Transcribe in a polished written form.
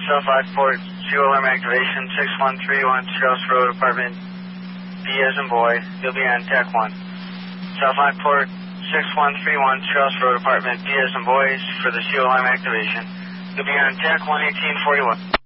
South 5 Port, CO alarm activation, 6131 Strauss Road, apartment B as in boy. You'll be on TAC 1. South 5 Port, 6131 Strauss Road, apartment B as in boys for the CO alarm activation. You'll be on TAC 11841.